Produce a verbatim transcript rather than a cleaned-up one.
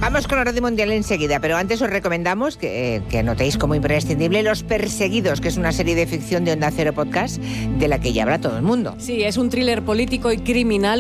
Vamos con Orden Mundial enseguida, pero antes os recomendamos que, eh, que anotéis como imprescindible Los Perseguidos, que es una serie de ficción de Onda Cero Podcast de la que ya habla todo el mundo. Sí, es un thriller político y criminal